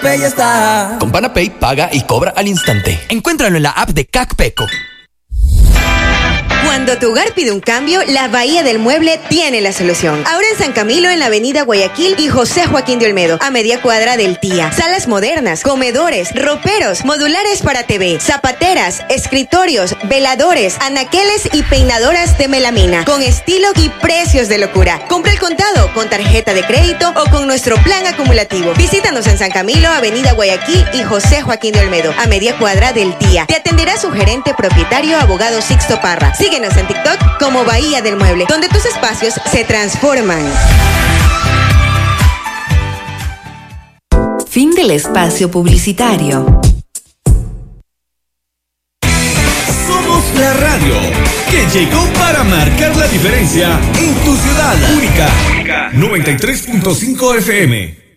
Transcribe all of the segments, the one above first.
PanapEy ya está. Con PanapEy paga y cobra al instante. Encuéntralo en la app de CACPECO. Cuando tu hogar pide un cambio, la Bahía del Mueble tiene la solución. Ahora en San Camilo, en la avenida Guayaquil y José Joaquín de Olmedo, a media cuadra del TIA. Salas modernas, comedores, roperos, modulares para TV, zapateras, escritorios, veladores, anaqueles y peinadoras de melamina, con estilo y precios de locura. Compra el contado, con tarjeta de crédito o con nuestro plan acumulativo. Visítanos en San Camilo, avenida Guayaquil y José Joaquín de Olmedo, a media cuadra del TIA. Te atenderá su gerente propietario, abogado Sixto Parra. Síguenos en TikTok como Bahía del Mueble, donde tus espacios se transforman. Fin del espacio publicitario. Somos la radio que llegó para marcar la diferencia en tu ciudad. Única 93.5 FM.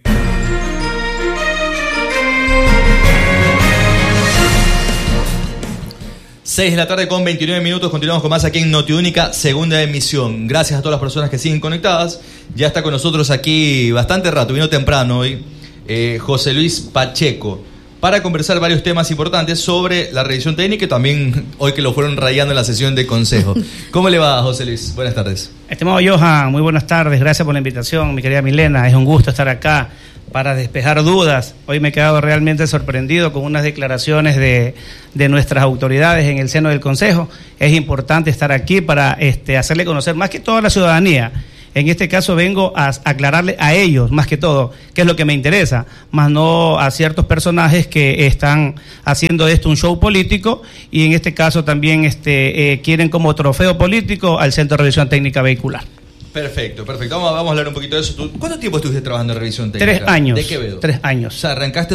6 de la tarde con 29 minutos, continuamos con más aquí en Notiúnica, segunda emisión. Gracias a todas las personas que siguen conectadas. Ya está con nosotros aquí bastante rato, vino temprano hoy, José Luis Pacheco, para conversar varios temas importantes sobre la revisión técnica y también hoy que lo fueron rayando en la sesión de consejo. ¿Cómo le va, José Luis? Buenas tardes. Estimado Johan, muy buenas tardes, gracias por la invitación, mi querida Milena, es un gusto estar acá para despejar dudas. Hoy me he quedado realmente sorprendido con unas declaraciones de nuestras autoridades en el seno del Consejo. Es importante estar aquí para hacerle conocer más que todo a la ciudadanía. En este caso vengo a aclararle a ellos, más que todo, qué es lo que me interesa, más no a ciertos personajes que están haciendo esto un show político y en este caso también quieren como trofeo político al Centro de Revisión Técnica Vehicular. Perfecto. Vamos a hablar un poquito de eso. ¿Cuánto tiempo estuviste trabajando en revisión técnica? 3 años. ¿De Quevedo? 3 años. O sea, arrancaste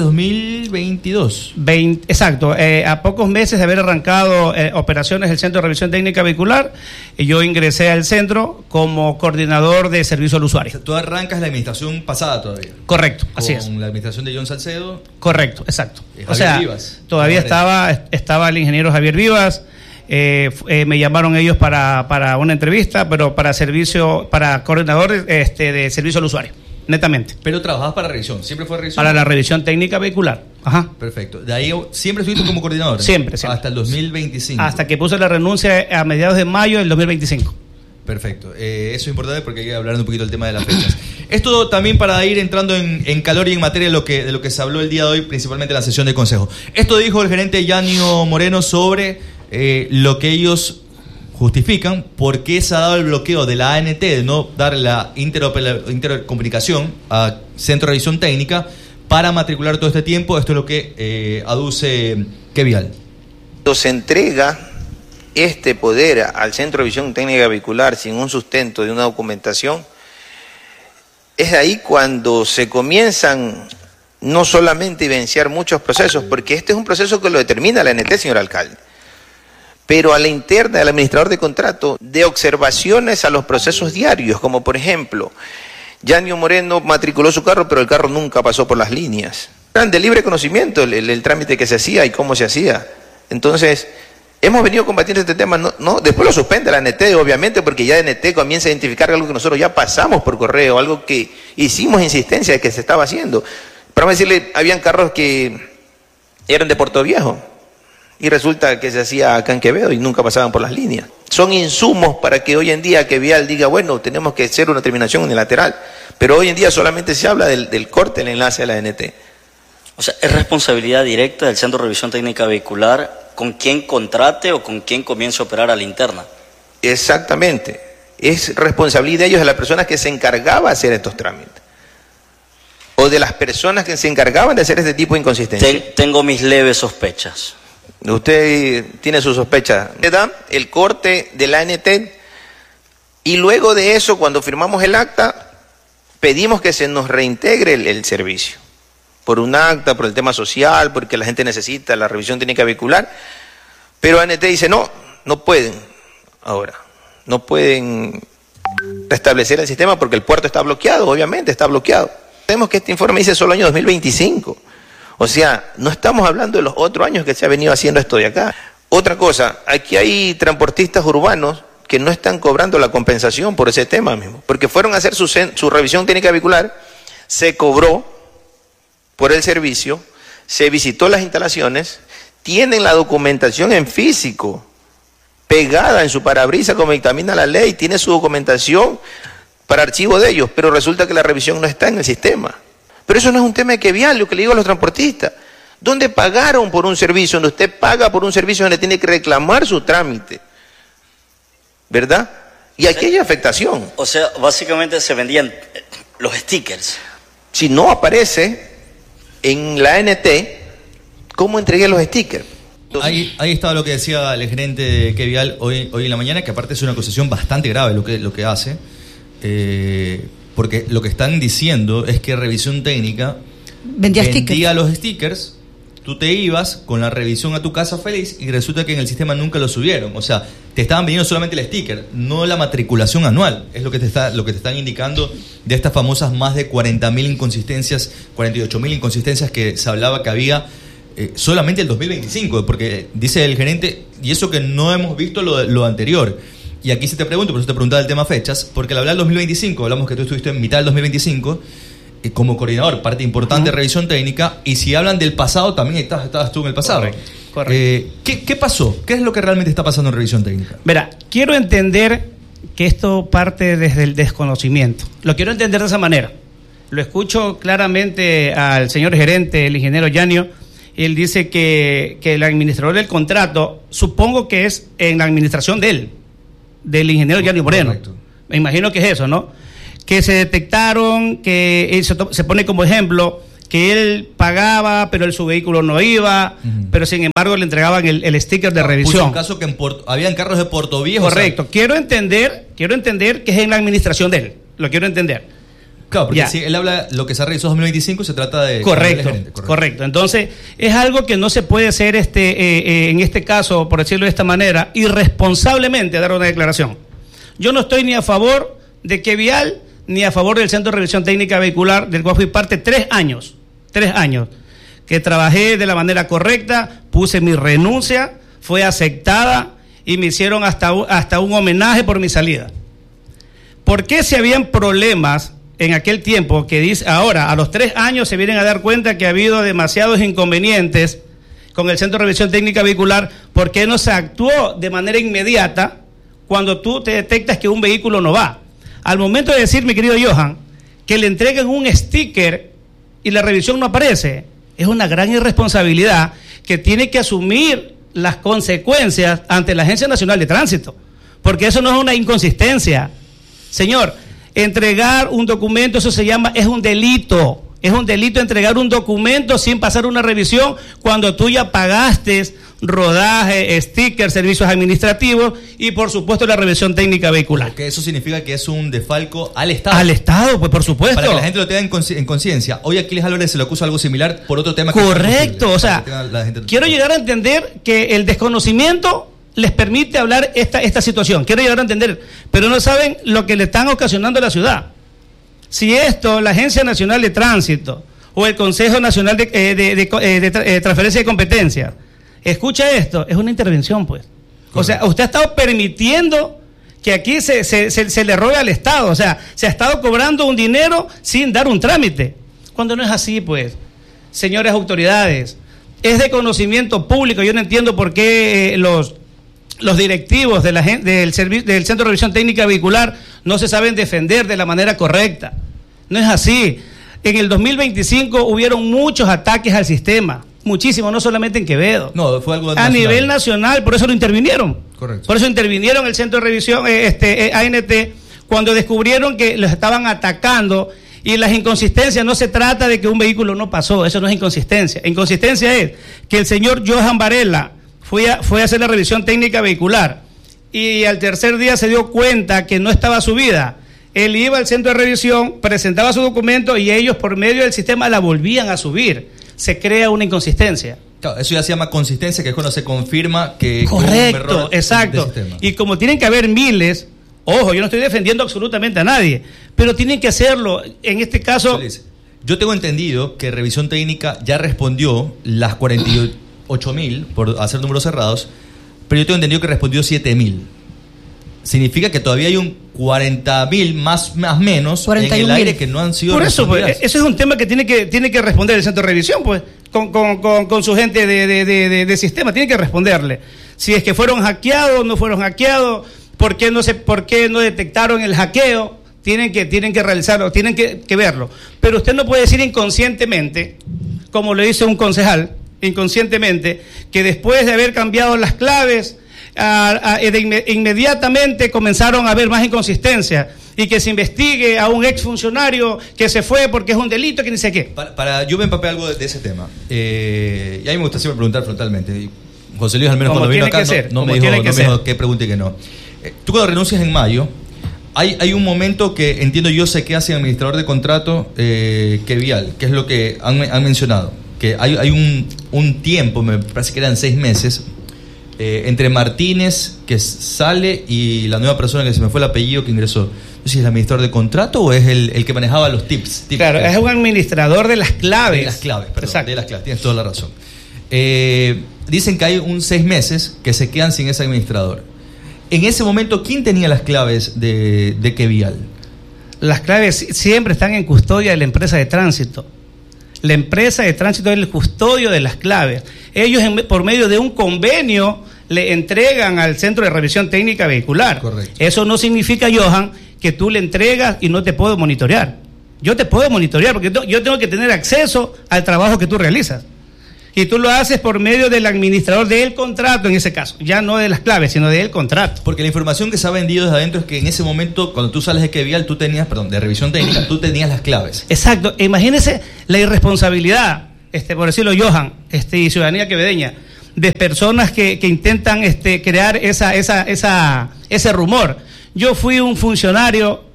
2022. Exacto. A pocos meses de haber arrancado operaciones del Centro de Revisión Técnica Vehicular, yo ingresé al centro como coordinador de servicio al usuario. O sea, tú arrancas la administración pasada todavía. Correcto, así es. Con la administración de John Salcedo. Correcto, exacto. Javier Vivas. Todavía estaba el ingeniero Javier Vivas. Me llamaron ellos para una entrevista, pero para coordinador de servicio al usuario, netamente. Pero trabajabas para revisión, ¿siempre fue revisión? Para la revisión técnica vehicular. Ajá. Perfecto. De ahí siempre estuviste como coordinador. Siempre. Hasta el 2025. Hasta que puse la renuncia a mediados de mayo del 2025. Perfecto. Eso es importante porque hay que hablar un poquito del tema de las fechas. Esto también para ir entrando en calor y en materia de lo que se habló el día de hoy, principalmente en la sesión de consejo. Esto dijo el gerente Yanio Moreno sobre lo que ellos justifican, por qué se ha dado el bloqueo de la ANT de no dar la intercomunicación a Centro de Revisión Técnica para matricular todo este tiempo. Esto es lo que aduce Kevial. Cuando se entrega este poder al Centro de Revisión Técnica Vehicular sin un sustento de una documentación, es ahí cuando se comienzan no solamente a evidenciar muchos procesos, porque este es un proceso que lo determina la ANT, señor alcalde, pero a la interna del administrador de contrato, de observaciones a los procesos diarios, como por ejemplo, Yanio Moreno matriculó su carro, pero el carro nunca pasó por las líneas. Eran de libre conocimiento el trámite que se hacía y cómo se hacía. Entonces, hemos venido combatiendo este tema, no, después lo suspende la ANT, obviamente, porque ya la ANT comienza a identificar algo que nosotros ya pasamos por correo, algo que hicimos insistencia de que se estaba haciendo. Para decirle, habían carros que eran de Puerto Viejo, y resulta que se hacía acá en Quevedo y nunca pasaban por las líneas. Son insumos para que hoy en día Kevial diga, bueno, tenemos que hacer una terminación unilateral, pero hoy en día solamente se habla del corte del enlace a la ANT. O sea, ¿es responsabilidad directa del Centro de Revisión Técnica Vehicular con quién contrate o con quién comience a operar a la interna? Exactamente. Es responsabilidad de ellos, de las personas que se encargaban de hacer estos trámites. O de las personas que se encargaban de hacer este tipo de inconsistencias. Tengo mis leves sospechas. Usted tiene su sospecha. Le da el corte de la ANT y luego de eso, cuando firmamos el acta, pedimos que se nos reintegre el servicio. Por un acta, por el tema social, porque la gente necesita la revisión técnica vehicular. Pero ANT dice, no pueden ahora. No pueden restablecer el sistema porque el puerto está bloqueado, obviamente está bloqueado. Sabemos que este informe dice solo año 2025. O sea, no estamos hablando de los otros años que se ha venido haciendo esto de acá. Otra cosa, aquí hay transportistas urbanos que no están cobrando la compensación por ese tema mismo, porque fueron a hacer su revisión técnica vehicular, se cobró por el servicio, se visitó las instalaciones, tienen la documentación en físico, pegada en su parabrisas como dictamina la ley, tiene su documentación para archivo de ellos, pero resulta que la revisión no está en el sistema. Pero eso no es un tema de que vial, lo que le digo a los transportistas. ¿Dónde pagaron por un servicio? Donde usted paga por un servicio donde tiene que reclamar su trámite, ¿verdad? Y aquí hay afectación. O sea, básicamente se vendían los stickers. Si no aparece en la ANT, ¿cómo entregué los stickers? Ahí estaba lo que decía el gerente de Kevial hoy en la mañana, que aparte es una acusación bastante grave lo que hace, porque lo que están diciendo es que Revisión Técnica vendía los stickers, tú te ibas con la revisión a tu casa feliz y resulta que en el sistema nunca lo subieron. O sea, te estaban vendiendo solamente el sticker, no la matriculación anual. Es lo que te están indicando de estas famosas más de 40.000 inconsistencias, 48.000 inconsistencias que se hablaba que había solamente el 2025, porque dice el gerente, y eso que no hemos visto lo anterior. Y aquí se te pregunto, por eso te preguntaba el tema fechas, porque al hablar del 2025, hablamos que tú estuviste en mitad del 2025, como coordinador, parte importante de Revisión Técnica, y si hablan del pasado, también estabas tú en el pasado. Correcto. ¿Qué pasó? ¿Qué es lo que realmente está pasando en Revisión Técnica? Verá, quiero entender que esto parte desde el desconocimiento. Lo quiero entender de esa manera. Lo escucho claramente al señor gerente, el ingeniero Yanio. Él dice que el administrador del contrato, supongo que es en la administración del ingeniero Yanio Moreno. Correcto. Me imagino que es eso, ¿no? Que se detectaron, que eso se pone como ejemplo, que él pagaba, pero su vehículo no iba, pero sin embargo le entregaban el sticker de revisión. Puso un caso que habían carros de Puerto Viejo. Correcto. O sea, quiero entender que es en la administración de él. Lo quiero entender. Claro, porque si él habla lo que se realizó en 2025, se trata de... Correcto. Entonces, es algo que no se puede hacer en este caso, por decirlo de esta manera, irresponsablemente dar una declaración. Yo no estoy ni a favor de Kevial ni a favor del Centro de Revisión Técnica Vehicular, del cual fui parte 3 años, que trabajé de la manera correcta, puse mi renuncia, fue aceptada y me hicieron hasta un homenaje por mi salida. ¿Por qué si habían problemas en aquel tiempo, que dice ahora, a los 3 años se vienen a dar cuenta que ha habido demasiados inconvenientes con el Centro de Revisión Técnica Vehicular? ¿Por qué no se actuó de manera inmediata cuando tú te detectas que un vehículo no va? Al momento de decir, mi querido Johan, que le entreguen un sticker y la revisión no aparece, es una gran irresponsabilidad que tiene que asumir las consecuencias ante la Agencia Nacional de Tránsito, porque eso no es una inconsistencia. Señor, entregar un documento, eso se llama, es un delito. Es un delito entregar un documento sin pasar una revisión cuando tú ya pagaste rodaje, sticker, servicios administrativos y por supuesto la revisión técnica vehicular. Porque eso significa que es un desfalco al Estado. Al Estado, pues por supuesto. Para que la gente lo tenga en conciencia. Hoy Aquiles Álvarez se le acusa algo similar por otro tema. Correcto, o sea, quiero llegar a entender que el desconocimiento les permite hablar esta situación. Quiero llegar a entender, pero no saben lo que le están ocasionando a la ciudad. Si esto, la Agencia Nacional de Tránsito o el Consejo Nacional de Transferencia de Competencias, escucha esto, es una intervención, pues. Correcto. O sea, usted ha estado permitiendo que aquí se le robe al Estado, o sea, se ha estado cobrando un dinero sin dar un trámite. Cuando no es así, pues, señores autoridades, es de conocimiento público. Yo no entiendo por qué los directivos del Centro de Revisión Técnica Vehicular no se saben defender de la manera correcta. No es así. En el 2025 hubieron muchos ataques al sistema, muchísimos, no solamente en Quevedo. No, fue algo a nivel nacional, por eso lo intervinieron. Correcto. Por eso intervinieron el Centro de Revisión, ANT, cuando descubrieron que los estaban atacando. Y las inconsistencias no se trata de que un vehículo no pasó, eso no es inconsistencia. Inconsistencia es que el señor Johan Varela fue a hacer la revisión técnica vehicular y al tercer día se dio cuenta que no estaba subida. Él iba al centro de revisión, presentaba su documento y ellos por medio del sistema la volvían a subir. Se crea una inconsistencia. Claro, eso ya se llama consistencia, que es cuando se confirma que... Correcto, exacto. Y como tienen que haber miles, ojo, yo no estoy defendiendo absolutamente a nadie, pero tienen que hacerlo. En este caso... Yo tengo entendido que Revisión Técnica ya respondió las 48.000 por hacer números cerrados, pero yo tengo entendido que respondió 7.000. significa que todavía hay un 40.000 más menos en el aire que no han sido respondidas. Por eso, pues, ese es un tema que tiene que responder el centro de revisión, pues, con su gente de sistema, tiene que responderle. Si es que fueron hackeados, no fueron hackeados, ¿por qué no detectaron el hackeo? Tienen que realizarlo, tienen que verlo. Pero usted no puede decir inconscientemente, como lo dice un concejal, inconscientemente, que después de haber cambiado las claves, inmediatamente comenzaron a haber más inconsistencias y que se investigue a un exfuncionario que se fue porque es un delito, que ni sé qué. Yo me empapé algo de ese tema. Y a mí me gusta siempre preguntar frontalmente. Y José Luis, al menos cuando vino acá, no me dijo qué pregunta y qué no. Tú cuando renuncias en mayo, hay un momento que entiendo yo sé que hace el administrador de contrato que Vial, que es lo que han mencionado, que hay un tiempo, me parece que eran 6 meses, entre Martínez, que sale, y la nueva persona que se me fue el apellido que ingresó. No sé si es el administrador de contrato o es el que manejaba los tips. Claro, es un administrador de las claves. De las claves, perdón. Exacto. De las claves, tienes toda la razón. Dicen que hay 6 meses que se quedan sin ese administrador. En ese momento, ¿quién tenía las claves de Kevial? Las claves siempre están en custodia de la empresa de tránsito. La empresa de tránsito es el custodio de las claves. Ellos, por medio de un convenio, le entregan al Centro de Revisión Técnica Vehicular. Correcto. Eso no significa, Johan, que tú le entregas y no te puedo monitorear. Yo te puedo monitorear porque yo tengo que tener acceso al trabajo que tú realizas. Y tú lo haces por medio del administrador del contrato, en ese caso. Ya no de las claves, sino del contrato. Porque la información que se ha vendido desde adentro es que en ese momento, cuando tú sales de Kevial, de revisión técnica, tú tenías las claves. Exacto. Imagínese la irresponsabilidad, por decirlo, Johan, y ciudadanía quevedeña, de personas que intentan crear ese rumor. Yo fui un funcionario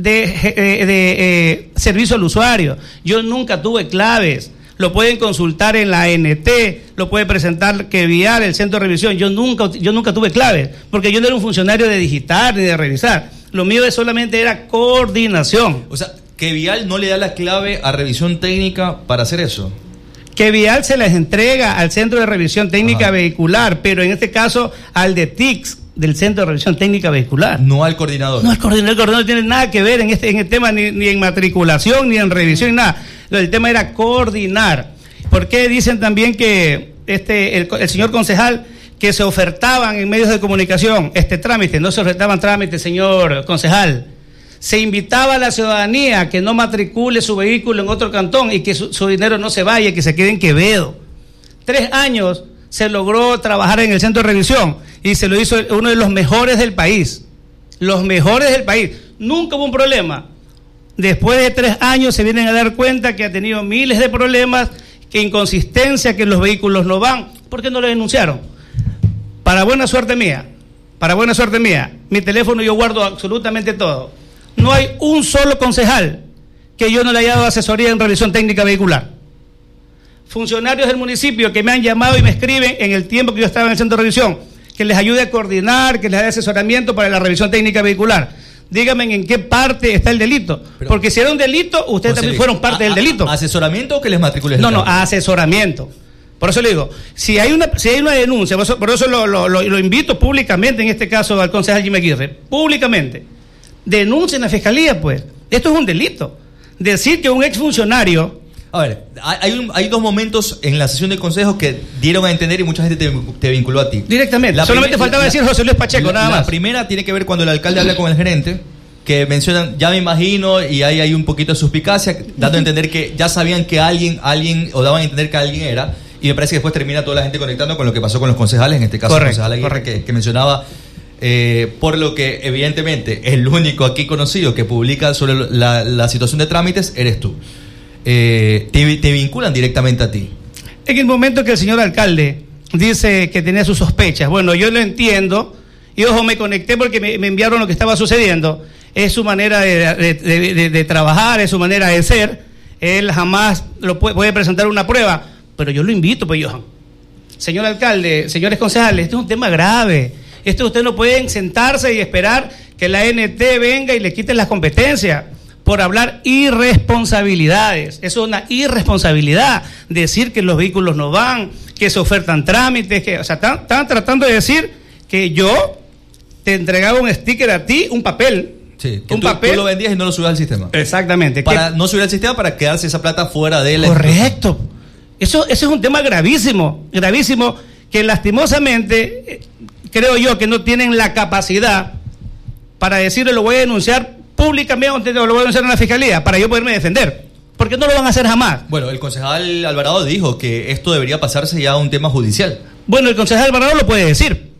de servicio al usuario. Yo nunca tuve claves. Lo pueden consultar en la ANT, lo puede presentar Kevial, el centro de revisión. Yo nunca tuve claves, porque yo no era un funcionario de digitar ni de revisar. Lo mío solamente era coordinación. O sea, Kevial no le da la clave a revisión técnica para hacer eso. Kevial se las entrega al centro de revisión técnica vehicular, pero en este caso al de TICS, del Centro de Revisión Técnica Vehicular. No al coordinador. No al coordinador. El coordinador no tiene nada que ver en el tema, ni en matriculación, ni en revisión, ni nada. El tema era coordinar. ¿Por qué dicen también que el señor concejal, que se ofertaban en medios de comunicación trámite? No se ofertaban trámites, señor concejal. Se invitaba a la ciudadanía a que no matricule su vehículo en otro cantón y que su dinero no se vaya, que se quede en Quevedo. 3 años se logró trabajar en el centro de revisión y se lo hizo uno de los mejores del país. Los mejores del país. Nunca hubo un problema. Después de 3 años se vienen a dar cuenta que ha tenido miles de problemas, que inconsistencia, que los vehículos no van. ¿Por qué no lo denunciaron? Para buena suerte mía, mi teléfono yo guardo absolutamente todo. No hay un solo concejal que yo no le haya dado asesoría en revisión técnica vehicular. Funcionarios del municipio que me han llamado y me escriben en el tiempo que yo estaba en el centro de revisión, que les ayude a coordinar, que les dé asesoramiento para la revisión técnica vehicular. Díganme en qué parte está el delito. Porque si era un delito, ustedes también fueron parte del delito. ¿Asesoramiento o que les matriculen? No, asesoramiento. Por eso le digo, si hay una denuncia, por eso lo invito públicamente, en este caso al concejal Jimmy Aguirre, públicamente, denuncien a la fiscalía, pues. Esto es un delito. Decir que un exfuncionario... A ver, hay 2 momentos en la sesión de consejos que dieron a entender y mucha gente te vinculó a ti. Directamente. Solamente faltaba decir José Luis Pacheco, nada más. La primera tiene que ver cuando el alcalde habla con el gerente, que mencionan, ya me imagino, y ahí hay un poquito de suspicacia, dando a entender que ya sabían que alguien, o daban a entender que alguien era, y me parece que después termina toda la gente conectando con lo que pasó con los concejales, en este caso el concejal Aguirre, que mencionaba, por lo que evidentemente el único aquí conocido que publica sobre la situación de trámites eres tú. Te vinculan directamente a ti. En el momento que el señor alcalde dice que tenía sus sospechas, bueno, yo lo entiendo, y ojo, me conecté porque me enviaron lo que estaba sucediendo. Es su manera de trabajar, es su manera de ser. Él jamás puede presentar una prueba, pero yo lo invito, pues, Johan. Señor alcalde, señores concejales, este es un tema grave. Ustedes no pueden sentarse y esperar que la ANT venga y le quite las competencias por hablar irresponsabilidades. Eso es una irresponsabilidad, decir que los vehículos no van, que se ofertan trámites, están tratando de decir que yo te entregaba un sticker a ti, un papel. Sí, que tú lo vendías y no lo subías al sistema. Exactamente. Para no subir al sistema, para quedarse esa plata fuera de él. Correcto. Eso es un tema gravísimo, que lastimosamente creo yo que no tienen la capacidad para decirle lo voy a denunciar públicamente o lo voy a denunciar en la fiscalía para yo poderme defender. Porque no lo van a hacer jamás. Bueno, el concejal Alvarado dijo que esto debería pasarse ya a un tema judicial. Bueno, el concejal Alvarado lo puede decir.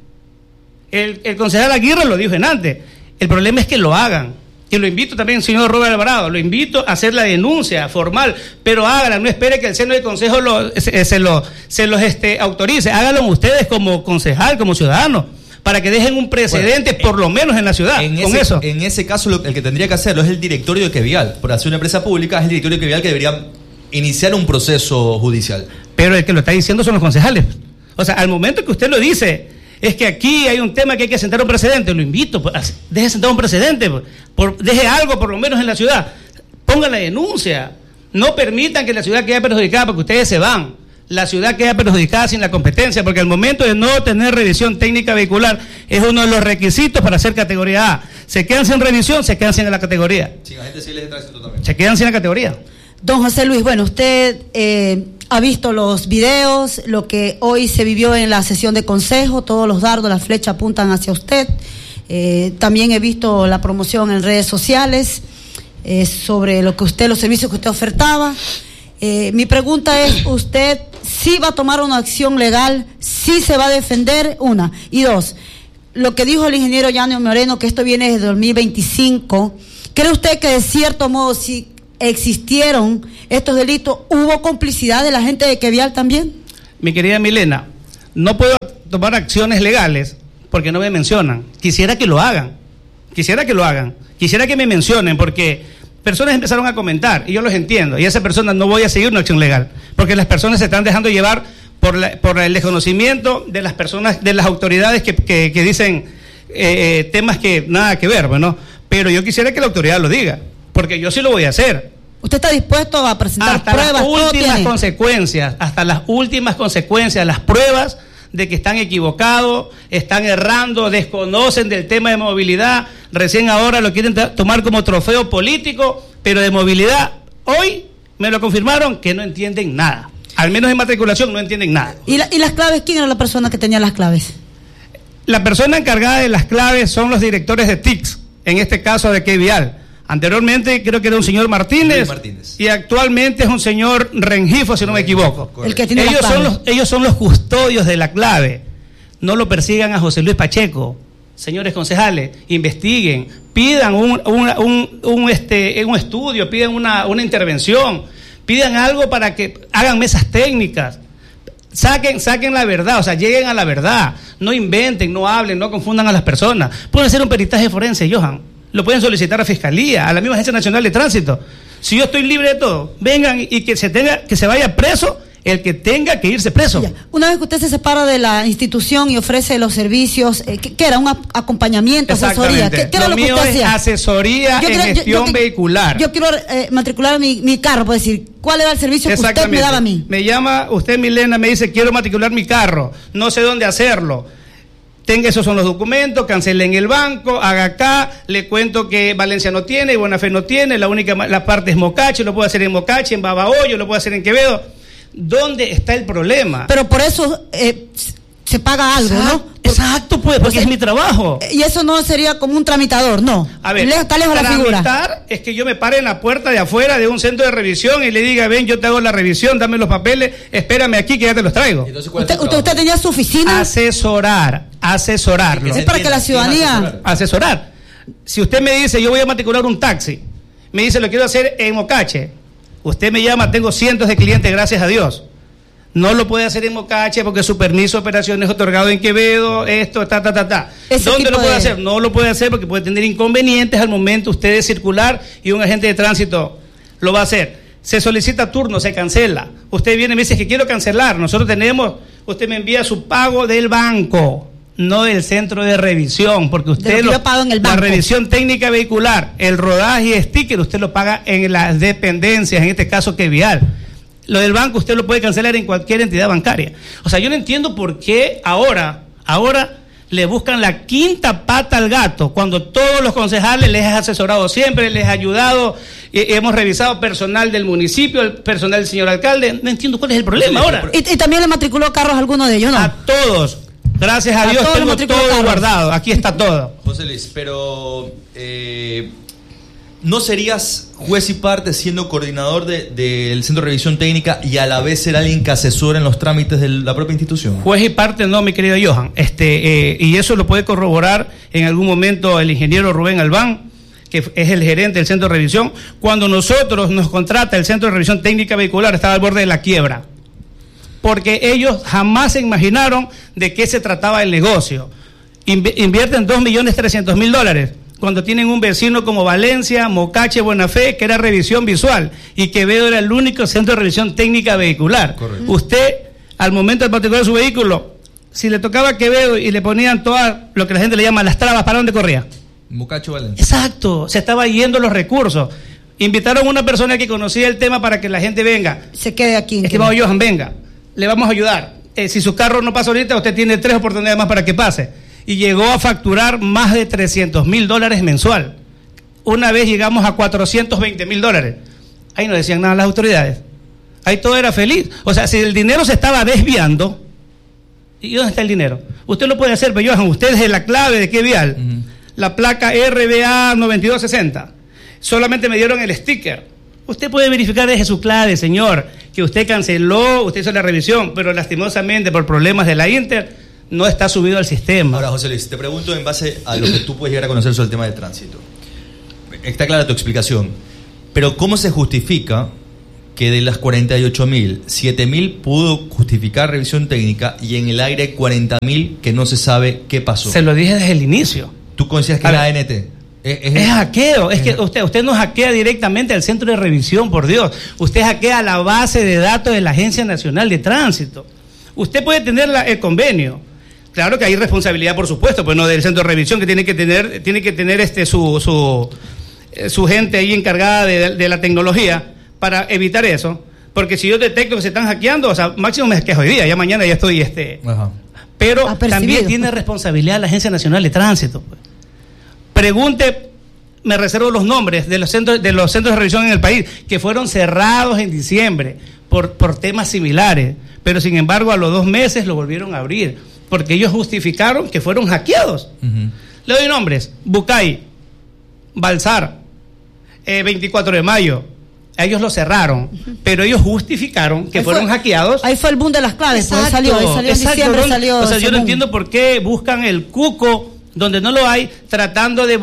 El concejal Aguirre lo dijo en antes. El problema es que lo hagan. Y lo invito también, señor Robert Alvarado, lo invito a hacer la denuncia formal, pero hágala, no espere que el seno del consejo se los autorice. Háganlo ustedes como concejal, como ciudadano, para que dejen un precedente, por lo menos en la ciudad. En ese caso, el que tendría que hacerlo es el directorio de Quevial. Por hacer una empresa pública, es el directorio de Quevial que debería iniciar un proceso judicial. Pero el que lo está diciendo son los concejales. O sea, al momento que usted lo dice, es que aquí hay un tema que hay que sentar un precedente. Lo invito, pues, deje sentar un precedente, deje algo por lo menos en la ciudad. Pongan la denuncia. No permitan que la ciudad quede perjudicada porque ustedes se van. La ciudad queda perjudicada sin la competencia, porque al momento de no tener revisión técnica vehicular es uno de los requisitos para hacer categoría A. Se quedan sin revisión, se quedan sin la categoría. Sin agentes civiles de tránsito también. Se quedan sin la categoría. Don José Luis, bueno, usted ha visto los videos, lo que hoy se vivió en la sesión de consejo, todos los dardos, las flechas apuntan hacia usted. También he visto la promoción en redes sociales sobre los servicios que usted ofertaba. Mi pregunta es, ¿usted sí va a tomar una acción legal? ¿Sí se va a defender? Una. Y dos, lo que dijo el ingeniero Yanio Moreno, que esto viene desde 2025, ¿cree usted que de cierto modo, si existieron estos delitos, hubo complicidad de la gente de Quevial también? Mi querida Milena, no puedo tomar acciones legales porque no me mencionan. Quisiera que lo hagan. Quisiera que me mencionen, porque personas empezaron a comentar, y yo los entiendo, y a esa persona no voy a seguir una acción legal, porque las personas se están dejando llevar por el desconocimiento de las personas, de las autoridades que dicen temas que nada que ver, bueno, pero yo quisiera que la autoridad lo diga, porque yo sí lo voy a hacer. ¿Usted está dispuesto a presentar pruebas? Hasta las últimas consecuencias, las pruebas de que están equivocados, están errando, desconocen del tema de movilidad, recién ahora lo quieren tomar como trofeo político, pero de movilidad, hoy me lo confirmaron que no entienden nada, al menos en matriculación no entienden nada. ¿Y las claves? ¿Quién era la persona que tenía las claves? La persona encargada de las claves son los directores de TICS, en este caso de Quevial. Anteriormente creo que era un señor Martínez. Y actualmente es un señor Rengifo, si no me equivoco. El que tiene ellos son los custodios de la clave. No lo persigan a José Luis Pacheco. Señores concejales, investiguen, pidan un estudio, pidan una intervención, pidan algo para que hagan mesas técnicas. Saquen la verdad, o sea, lleguen a la verdad. No inventen, no hablen, no confundan a las personas. Pueden hacer un peritaje forense, Johan. Lo pueden solicitar a Fiscalía, a la misma Agencia Nacional de Tránsito. Si yo estoy libre de todo, vengan y que se vaya preso el que tenga que irse preso. Ya. Una vez que usted se separa de la institución y ofrece los servicios, ¿qué era? ¿Un acompañamiento, asesoría? ¿Qué era lo que usted hacía? Asesoría en gestión vehicular. Yo quiero matricular mi carro, por decir, ¿cuál era el servicio que usted me daba a mí? Me llama usted, Milena, me dice, quiero matricular mi carro, no sé dónde hacerlo. Esos son los documentos, cancele en el banco, haga acá, le cuento que Valencia no tiene, Buena Fe no tiene, la parte es Mocache, lo puedo hacer en Mocache, en Babahoyo, lo puedo hacer en Quevedo. ¿Dónde está el problema? Pero por eso se paga algo, ¿no? Exacto, pues, porque es mi trabajo. Y eso no sería como un tramitador, ¿no? A ver, está lejos la figura. Tramitar es que yo me pare en la puerta de afuera de un centro de revisión y le diga, ven, yo te hago la revisión, dame los papeles, espérame aquí que ya te los traigo. Entonces, ¿usted tenía su oficina? Asesorarlo. Es para que la ciudadanía... Asesorar. Si usted me dice, yo voy a matricular un taxi, me dice, lo quiero hacer en Mocache, usted me llama, tengo cientos de clientes, gracias a Dios. No lo puede hacer en Mocache porque su permiso de operación es otorgado en Quevedo, ¿Dónde lo puede hacer? No lo puede hacer porque puede tener inconvenientes al momento usted de circular y un agente de tránsito lo va a hacer. Se solicita turno, se cancela. Usted viene y me dice que quiero cancelar. Usted me envía su pago del banco, no del centro de revisión, porque usted la revisión técnica vehicular, el rodaje y sticker, usted lo paga en las dependencias, en este caso Quevial. Lo del banco usted lo puede cancelar en cualquier entidad bancaria. O sea, yo no entiendo por qué ahora le buscan la quinta pata al gato, cuando todos los concejales les he asesorado siempre, les he ayudado, hemos revisado personal del municipio, el personal del señor alcalde. No entiendo cuál es el problema ahora. Y también le matriculó carros a alguno de ellos, ¿no? A todos. Gracias a Dios tengo todo guardado. Aquí está todo. José Luis, pero ¿no serías juez y parte siendo coordinador del Centro de Revisión Técnica y a la vez ser alguien que asesora en los trámites de la propia institución? Juez y parte no, mi querido Johan. Y eso lo puede corroborar en algún momento el ingeniero Rubén Albán, que es el gerente del Centro de Revisión. Cuando nosotros nos contrata el Centro de Revisión Técnica Vehicular, estaba al borde de la quiebra. Porque ellos jamás se imaginaron de qué se trataba el negocio. Invierten $2.300.000 cuando tienen un vecino como Valencia, Mocache, Buenafé, que era revisión visual, y Quevedo era el único centro de revisión técnica vehicular. Correcto. Usted, al momento de matricular su vehículo, si le tocaba a Quevedo y le ponían todas lo que la gente le llama las trabas, ¿para dónde corría? Mocache, Valencia. Exacto, se estaba yendo los recursos. Invitaron a una persona que conocía el tema para que la gente venga. Se quede aquí. Estimado Johan, venga, le vamos a ayudar. Si su carro no pasa ahorita, usted tiene 3 oportunidades más para que pase. Y llegó a facturar más de $300.000 mensual. Una vez llegamos a $420.000. Ahí no decían nada las autoridades. Ahí todo era feliz. O sea, si el dinero se estaba desviando, ¿y dónde está el dinero? Usted lo puede hacer, pero Johan, usted es la clave de qué vial. La placa RBA 9260. Solamente me dieron el sticker. Usted puede verificar desde su clave, señor, que usted canceló, usted hizo la revisión, pero lastimosamente por problemas de la Inter no está subido al sistema. Ahora, José Luis, te pregunto en base a lo que tú puedes llegar a conocer sobre el tema del tránsito. Está clara tu explicación, pero ¿cómo se justifica que de las 48.000, 7.000 pudo justificar revisión técnica y en el aire 40.000 que no se sabe qué pasó? Se lo dije desde el inicio. ¿Tú consideras que es la ANT? Es hackeo, es que usted no hackea directamente al centro de revisión, por Dios. Usted hackea la base de datos de la Agencia Nacional de Tránsito. Usted puede tener el convenio. Claro que hay responsabilidad, por supuesto, pues no del centro de revisión, que tiene que tener su gente ahí encargada de la tecnología para evitar eso. Porque si yo detecto que se están hackeando, o sea, máximo me quejo hoy día, ya mañana ya estoy Ajá. Pero también tiene responsabilidad la Agencia Nacional de Tránsito. Pues. Pregunte, me reservo los nombres de los centros de revisión en el país, que fueron cerrados en diciembre por temas similares, pero sin embargo a los 2 meses lo volvieron a abrir, porque ellos justificaron que fueron hackeados. Le doy nombres: Bucay, Balsar, 24 de mayo. A ellos lo cerraron, pero ellos justificaron que fueron hackeados. Ahí fue el boom de las claves. Exacto, salió en diciembre, o sea, yo no entiendo por qué buscan el cuco donde no lo hay, tratando de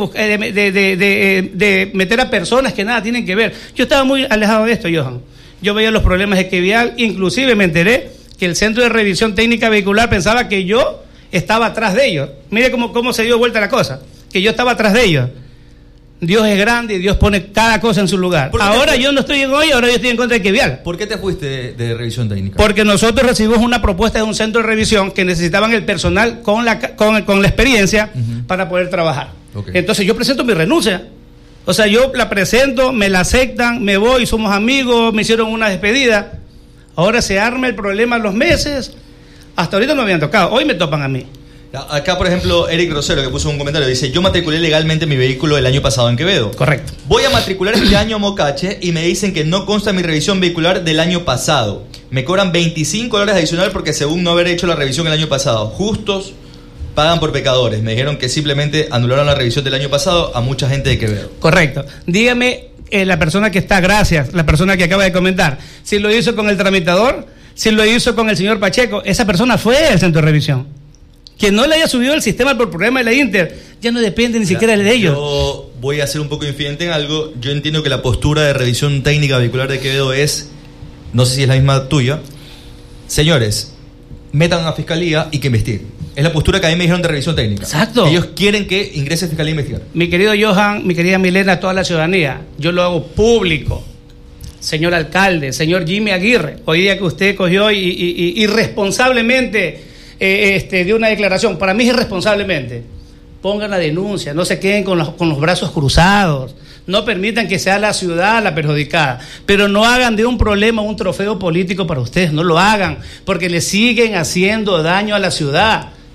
meter a personas que nada tienen que ver. Yo estaba muy alejado de esto, Johan. Yo veía los problemas de Quevial, inclusive me enteré que el Centro de Revisión Técnica Vehicular pensaba que yo estaba atrás de ellos. Mire cómo se dio vuelta la cosa, que yo estaba atrás de ellos. Dios es grande y Dios pone cada cosa en su lugar. Ahora yo no estoy en hoy, ahora yo estoy en contra de Quevial. ¿Por qué te fuiste de revisión técnica? Porque nosotros recibimos una propuesta de un centro de revisión que necesitaban el personal con la experiencia para poder trabajar. Entonces yo presento mi renuncia. O sea, yo la presento, me la aceptan, me voy, somos amigos, me hicieron una despedida. Ahora se arma el problema en los meses. Hasta ahorita no me habían tocado, hoy me topan a mí. Acá, por ejemplo, Eric Rosero, que puso un comentario, dice: yo matriculé legalmente mi vehículo el año pasado en Quevedo. Correcto. Voy a matricular este año a Mocache y me dicen que no consta mi revisión vehicular del año pasado. Me cobran $25 adicional porque según no haber hecho la revisión el año pasado. Justos pagan por pecadores. Me dijeron que simplemente anularon la revisión del año pasado a mucha gente de Quevedo. Correcto. Dígame, la persona que está, gracias, la persona que acaba de comentar, si lo hizo con el tramitador, si lo hizo con el señor Pacheco, esa persona fue al centro de revisión. Que no le haya subido el sistema por problema de la Inter, ya no depende ni siquiera de ellos. Yo voy a ser un poco infidente en algo. Yo entiendo que la postura de revisión técnica vehicular de Quevedo es, no sé si es la misma tuya, señores, metan a Fiscalía y que investiguen. Es la postura que a mí me dijeron de revisión técnica. Exacto. Ellos quieren que ingrese Fiscalía a investigar. Mi querido Johan, mi querida Milena, toda la ciudadanía, yo lo hago público. Señor alcalde, señor Jimmy Aguirre, hoy día que usted cogió y irresponsablemente dio una declaración, para mí es irresponsablemente, pongan la denuncia, no se queden con los brazos cruzados, no permitan que sea la ciudad la perjudicada, pero no hagan de un problema un trofeo político para ustedes, no lo hagan, porque le siguen haciendo daño a la ciudad.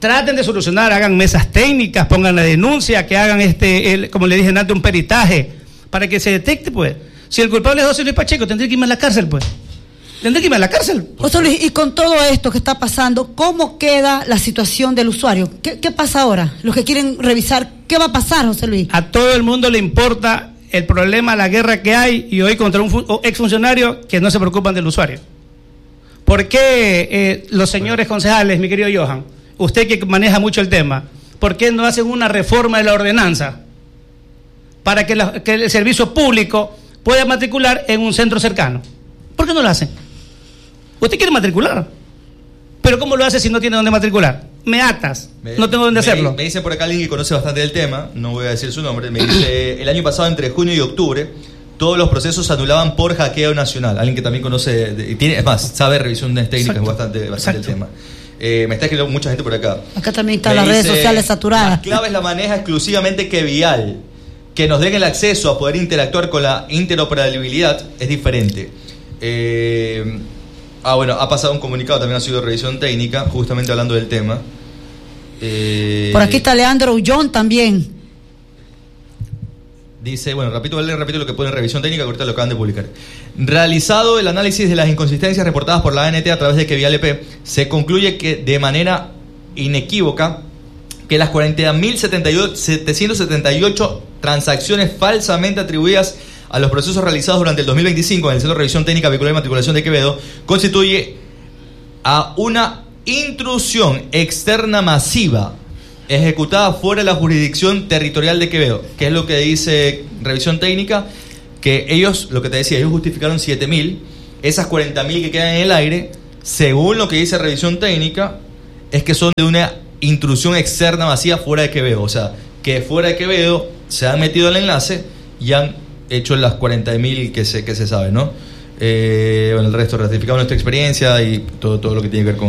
traten de solucionar, hagan mesas técnicas, pongan la denuncia, que hagan como le dije antes, un peritaje, para que se detecte, pues. Si el culpable es José Luis Pacheco, tendría que irme a la cárcel, pues. Tendría que irme a la cárcel. José Luis, y con todo esto que está pasando, ¿cómo queda la situación del usuario? ¿Qué pasa ahora? Los que quieren revisar, ¿qué va a pasar, José Luis? A todo el mundo le importa el problema, la guerra que hay, y hoy contra un exfuncionario que no se preocupan del usuario. ¿Por qué los señores concejales, mi querido Johan, usted que maneja mucho el tema, por qué no hacen una reforma de la ordenanza para que el servicio público pueda matricular en un centro cercano? ¿Por qué no lo hacen? Usted quiere matricular, pero ¿cómo lo hace si no tiene dónde matricular? Me atas, no tengo dónde hacerlo. Me dice por acá alguien que conoce bastante del tema, no voy a decir su nombre, me dice, el año pasado entre junio y octubre, todos los procesos se anulaban por hackeo nacional. Alguien que también conoce, es más, sabe revisiones técnicas, bastante el tema. Me está escribiendo mucha gente por acá. Acá también están las redes sociales saturadas. Las claves la maneja exclusivamente que Vial. Que nos den el acceso a poder interactuar con la interoperabilidad es diferente. Bueno, ha pasado un comunicado, también ha sido revisión técnica, justamente hablando del tema. Por aquí está Leandro Ullón también. Dice, bueno, repito lo que pone en revisión técnica, que ahorita lo acaban de publicar. Realizado el análisis de las inconsistencias reportadas por la ANT a través de Vial EP, se concluye que de manera inequívoca que las 40.778 transacciones falsamente atribuidas a los procesos realizados durante el 2025 en el Centro de Revisión Técnica Vehicular y Matriculación de Quevedo constituye a una intrusión externa masiva ejecutada fuera de la jurisdicción territorial de Quevedo. ¿Qué es lo que dice Revisión Técnica? Que ellos, lo que te decía, ellos justificaron 7.000, esas 40.000 que quedan en el aire, según lo que dice Revisión Técnica, es que son de una intrusión externa masiva fuera de Quevedo. O sea, que fuera de Quevedo se han metido el enlace y han hecho las 40.000 que se sabe, ¿no? El resto, ratificamos nuestra experiencia y todo lo que tiene que ver con